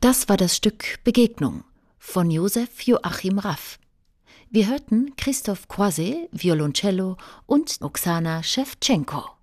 Das war das Stück Begegnung von Josef Joachim Raff. Wir hörten Christoph Croiset, Violoncello und Oksana Schewtschenko.